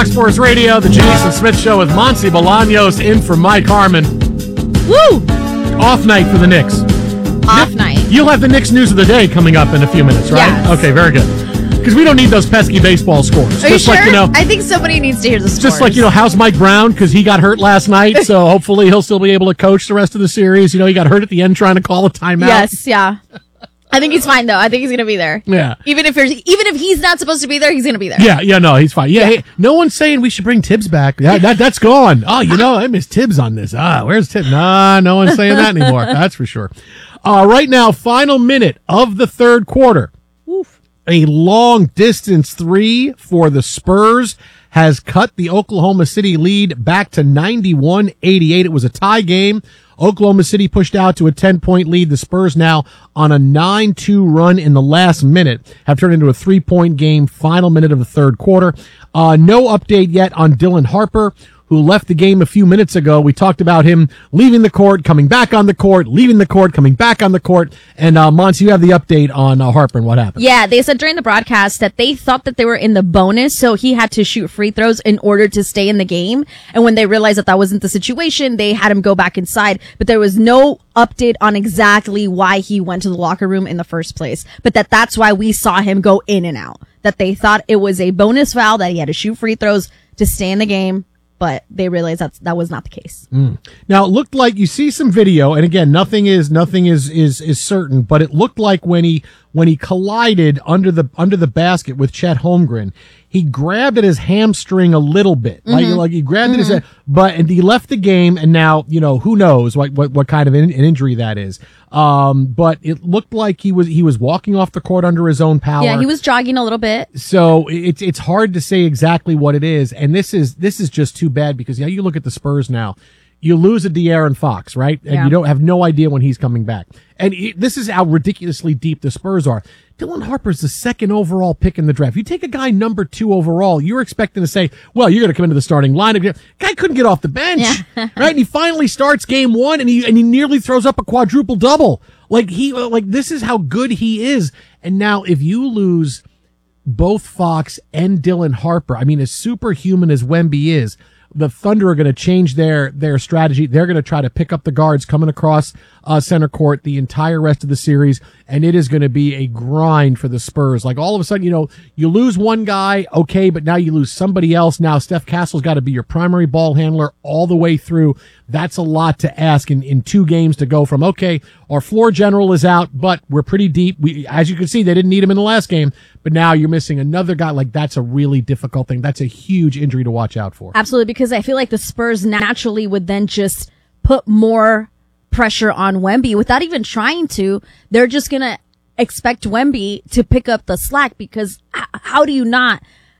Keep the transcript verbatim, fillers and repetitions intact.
Fox Sports Radio, the Jason Smith Show with Monty Bolaños in for Mike Harmon. Woo! Off night for the Knicks. Off you, night. You'll have the Knicks news of the day coming up in a few minutes, right? Yes. Okay, very good. Because we don't need those pesky baseball scores. Are you just sure? Like, you know, I think somebody needs to hear the scores. just like, you know, how's Mike Brown? Because he got hurt last night, so hopefully he'll still be able to coach the rest of the series. You know, he got hurt at the end trying to call a timeout. Yes, yeah. I think he's fine, though. I think he's going to be there. Yeah. Even if, there's, even if he's not supposed to be there, he's going to be there. Yeah, yeah, no, he's fine. Yeah, yeah. Hey, no one's saying we should bring Tibbs back. That, that That's gone. Oh, you know, I miss Tibbs on this. Ah, where's Tibbs? Nah, no one's saying that anymore. That's for sure. Uh, right now, final minute of the third quarter. Oof. A long distance three for the Spurs has cut the Oklahoma City lead back to ninety-one eighty-eight. It was a tie game. Oklahoma City pushed out to a ten-point lead. The Spurs now on a nine two run in the last minute have turned into a three-point game, final minute of the third quarter. Uh, no update yet on Dylan Harper, who left the game a few minutes ago. We talked about him leaving the court, coming back on the court, leaving the court, coming back on the court. And, uh, Mons, you have the update on uh, Harper and what happened. Yeah, they said during the broadcast that they thought that they were in the bonus, so he had to shoot free throws in order to stay in the game. And when they realized that that wasn't the situation, they had him go back inside. But there was no update on exactly why he went to the locker room in the first place. But that that's why we saw him go in and out. That they thought it was a bonus foul, that he had to shoot free throws to stay in the game. But they realized that that was not the case. Mm. Now, it looked like you see some video, and again, nothing is nothing is is is certain. But it looked like when he when he collided under the under the basket with Chet Holmgren, he grabbed at his hamstring a little bit, like Mm-hmm. like he grabbed Mm-hmm. at his, but and he left the game, and now you know who knows what what, what kind of an, an injury that is. Um, but it looked like he was he was walking off the court under his own power. Yeah, he was jogging a little bit. So it's it's hard to say exactly what it is, and this is this is just too bad because you know, you look at the Spurs now, you lose a De'Aaron Fox, right, and Yeah. you don't have no idea when he's coming back, and it, this is how ridiculously deep the Spurs are. Dylan Harper's the second overall pick in the draft. You take a guy number two overall, you're expecting to say, well, you're going to come into the starting lineup. Guy couldn't get off the bench, Yeah. right? And he finally starts game one, and he and he nearly throws up a quadruple double. Like he like this is how good he is. And now if you lose both Fox and Dylan Harper, I mean, as superhuman as Wemby is, the Thunder are going to change their their strategy. They're going to try to pick up the guards coming across uh, center court the entire rest of the series, and it is going to be a grind for the Spurs. Like all of a sudden, you know, you lose one guy, okay, but now you lose somebody else. Now Steph Castle's got to be your primary ball handler all the way through. That's a lot to ask in, in two games to go from, okay, our floor general is out, but we're pretty deep. We, as you can see, they didn't need him in the last game, but now you're missing another guy. Like that's a really difficult thing. That's a huge injury to watch out for. Absolutely, because I feel like the Spurs naturally would then just put more pressure on Wemby without even trying to. They're just going to expect Wemby to pick up the slack because h- how do you not